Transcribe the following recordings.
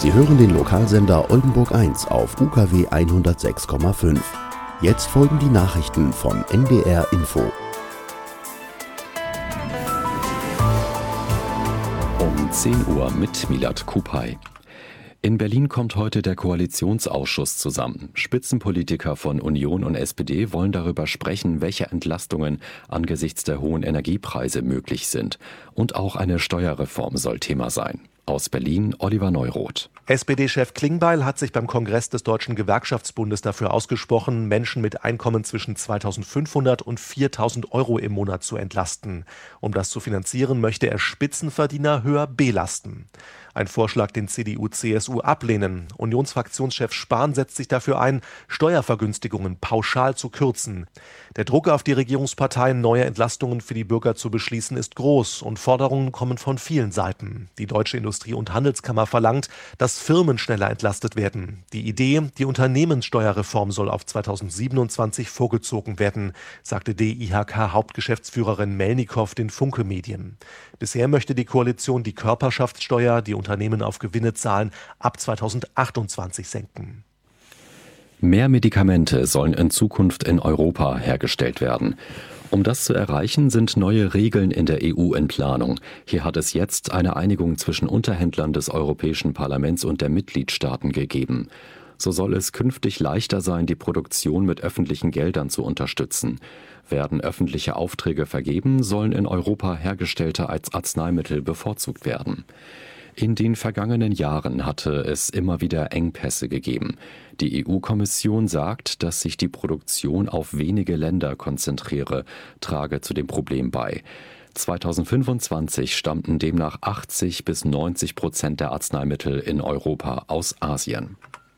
Sie hören den Lokalsender Oldenburg 1 auf UKW 106,5. Jetzt folgen die Nachrichten von NDR Info. Um 10 Uhr mit Milad Kupay. In Berlin kommt heute der Koalitionsausschuss zusammen. Spitzenpolitiker von Union und SPD wollen darüber sprechen, welche Entlastungen angesichts der hohen Energiepreise möglich sind. Und auch eine Steuerreform soll Thema sein. Aus Berlin Oliver Neuroth. SPD-Chef Klingbeil hat sich beim Kongress des Deutschen Gewerkschaftsbundes dafür ausgesprochen, Menschen mit Einkommen zwischen 2.500 und 4.000 Euro im Monat zu entlasten. Um das zu finanzieren, möchte er Spitzenverdiener höher belasten. Ein Vorschlag, den CDU, CSU ablehnen. Unionsfraktionschef Spahn setzt sich dafür ein, Steuervergünstigungen pauschal zu kürzen. Der Druck auf die Regierungsparteien, neue Entlastungen für die Bürger zu beschließen, ist groß und Forderungen kommen von vielen Seiten. Die Deutsche Industrie- und Handelskammer verlangt, dass Firmen schneller entlastet werden. Die Idee, die Unternehmenssteuerreform soll auf 2027 vorgezogen werden, sagte DIHK-Hauptgeschäftsführerin Melnikow den Funke Medien. Bisher möchte die Koalition die Körperschaftssteuer, die Unternehmen auf Gewinne zahlen, ab 2028 senken. Mehr Medikamente sollen in Zukunft in Europa hergestellt werden. Um das zu erreichen, sind neue Regeln in der EU in Planung. Hier hat es jetzt eine Einigung zwischen Unterhändlern des Europäischen Parlaments und der Mitgliedstaaten gegeben. So soll es künftig leichter sein, die Produktion mit öffentlichen Geldern zu unterstützen. Werden öffentliche Aufträge vergeben, sollen in Europa hergestellte Arzneimittel bevorzugt werden. In den vergangenen Jahren hatte es immer wieder Engpässe gegeben. Die EU-Kommission sagt, dass sich die Produktion auf wenige Länder konzentriere, trage zu dem Problem bei. 2025 stammten demnach 80-90% der Arzneimittel in Europa aus Asien.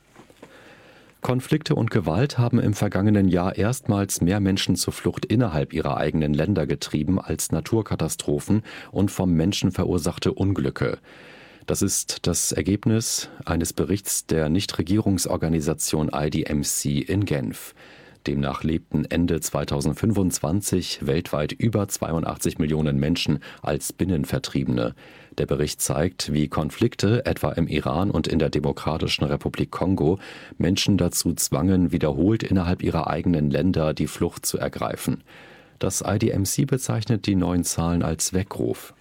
Konflikte und Gewalt haben im vergangenen Jahr erstmals mehr Menschen zur Flucht innerhalb ihrer eigenen Länder getrieben als Naturkatastrophen und vom Menschen verursachte Unglücke. Das ist das Ergebnis eines Berichts der Nichtregierungsorganisation IDMC in Genf. Demnach lebten Ende 2025 weltweit über 82 Millionen Menschen als Binnenvertriebene. Der Bericht zeigt, wie Konflikte, etwa im Iran und in der Demokratischen Republik Kongo, Menschen dazu zwangen, wiederholt innerhalb ihrer eigenen Länder die Flucht zu ergreifen. Das IDMC bezeichnet die neuen Zahlen als Weckruf.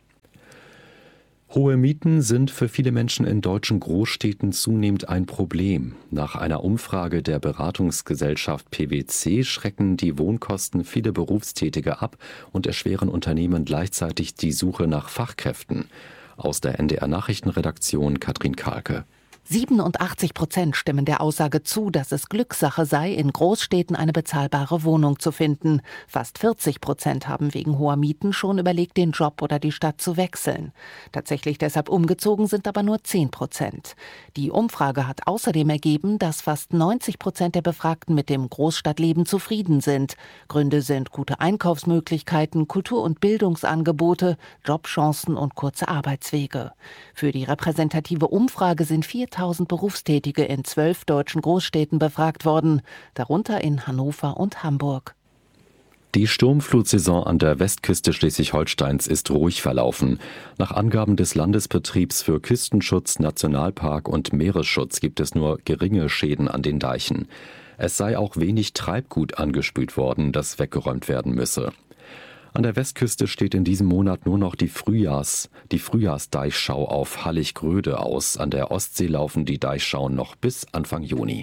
Hohe Mieten sind für viele Menschen in deutschen Großstädten zunehmend ein Problem. Nach einer Umfrage der Beratungsgesellschaft PwC schrecken die Wohnkosten viele Berufstätige ab und erschweren Unternehmen gleichzeitig die Suche nach Fachkräften. Aus der NDR-Nachrichtenredaktion Katrin Kahlke. 87% stimmen der Aussage zu, dass es Glückssache sei, in Großstädten eine bezahlbare Wohnung zu finden. Fast 40% haben wegen hoher Mieten schon überlegt, den Job oder die Stadt zu wechseln. Tatsächlich deshalb umgezogen sind aber nur 10%. Die Umfrage hat außerdem ergeben, dass fast 90% der Befragten mit dem Großstadtleben zufrieden sind. Gründe sind gute Einkaufsmöglichkeiten, Kultur- und Bildungsangebote, Jobchancen und kurze Arbeitswege. Für die repräsentative Umfrage sind 4.000 Berufstätige in 12 deutschen Großstädten befragt worden, darunter in Hannover und Hamburg. Die Sturmflutsaison an der Westküste Schleswig-Holsteins ist ruhig verlaufen. Nach Angaben des Landesbetriebs für Küstenschutz, Nationalpark und Meeresschutz gibt es nur geringe Schäden an den Deichen. Es sei auch wenig Treibgut angespült worden, das weggeräumt werden müsse. An der Westküste steht in diesem Monat nur noch die Frühjahrsdeichschau auf Hallig-Gröde aus. An der Ostsee laufen die Deichschauen noch bis Anfang Juni.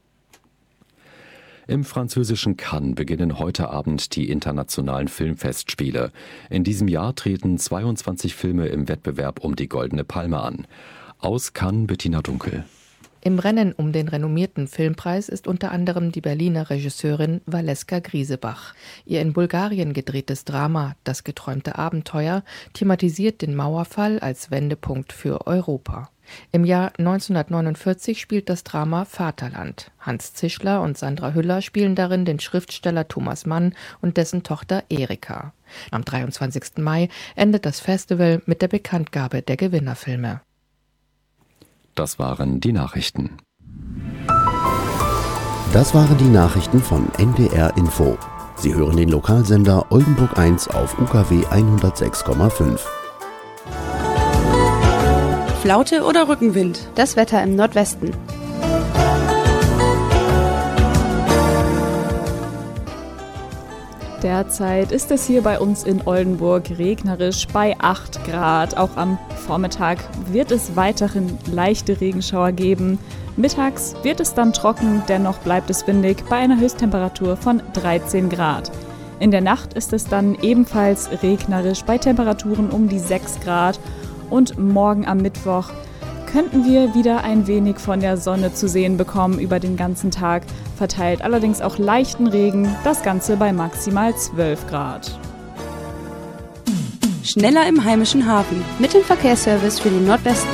Im französischen Cannes beginnen heute Abend die internationalen Filmfestspiele. In diesem Jahr treten 22 Filme im Wettbewerb um die Goldene Palme an. Aus Cannes Bettina Dunkel. Im Rennen um den renommierten Filmpreis ist unter anderem die Berliner Regisseurin Valeska Griesebach. Ihr in Bulgarien gedrehtes Drama »Das geträumte Abenteuer« thematisiert den Mauerfall als Wendepunkt für Europa. Im Jahr 1949 spielt das Drama Vaterland. Hans Zischler und Sandra Hüller spielen darin den Schriftsteller Thomas Mann und dessen Tochter Erika. Am 23. Mai endet das Festival mit der Bekanntgabe der Gewinnerfilme. Das waren die Nachrichten. Das waren die Nachrichten von NDR Info. Sie hören den Lokalsender Oldenburg 1 auf UKW 106,5. Flaute oder Rückenwind? Das Wetter im Nordwesten. Derzeit ist es hier bei uns in Oldenburg regnerisch bei 8 Grad. Auch am Vormittag wird es weiterhin leichte Regenschauer geben. Mittags wird es dann trocken, dennoch bleibt es windig bei einer Höchsttemperatur von 13 Grad. In der Nacht ist es dann ebenfalls regnerisch bei Temperaturen um die 6 Grad. Und morgen am Mittwoch könnten wir wieder ein wenig von der Sonne zu sehen bekommen über den ganzen Tag, verteilt allerdings auch leichten Regen, das Ganze bei maximal 12 Grad. Schneller im heimischen Hafen. Mit dem Verkehrsservice für den Nordwesten.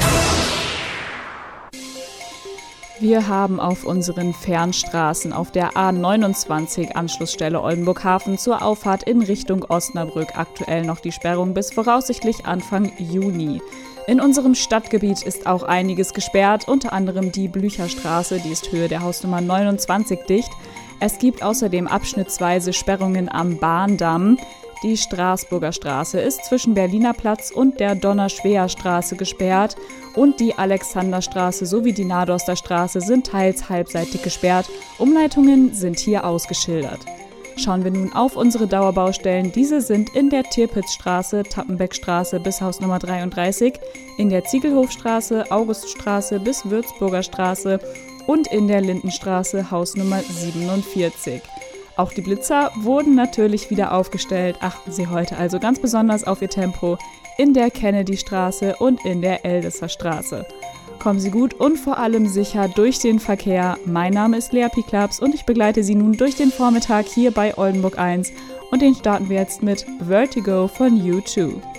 Wir haben auf unseren Fernstraßen auf der A29 Anschlussstelle Oldenburg-Hafen zur Auffahrt in Richtung Osnabrück aktuell noch die Sperrung bis voraussichtlich Anfang Juni. In unserem Stadtgebiet ist auch einiges gesperrt, unter anderem die Blücherstraße, die ist Höhe der Hausnummer 29 dicht. Es gibt außerdem abschnittsweise Sperrungen am Bahndamm. Die Straßburger Straße ist zwischen Berliner Platz und der Donner-Schweher-Straße gesperrt und die Alexanderstraße sowie die Nadorster Straße sind teils halbseitig gesperrt. Umleitungen sind hier ausgeschildert. Schauen wir nun auf unsere Dauerbaustellen. Diese sind in der Tirpitzstraße, Tappenbeckstraße bis Hausnummer 33, in der Ziegelhofstraße, Auguststraße bis Würzburger Straße und in der Lindenstraße, Hausnummer 47. Auch die Blitzer wurden natürlich wieder aufgestellt. Achten Sie heute also ganz besonders auf Ihr Tempo in der Kennedystraße und in der Eldesser Straße. Kommen Sie gut und vor allem sicher durch den Verkehr. Mein Name ist Lea Piklaps und ich begleite Sie nun durch den Vormittag hier bei Oldenburg 1. Und den starten wir jetzt mit Vertigo von U2.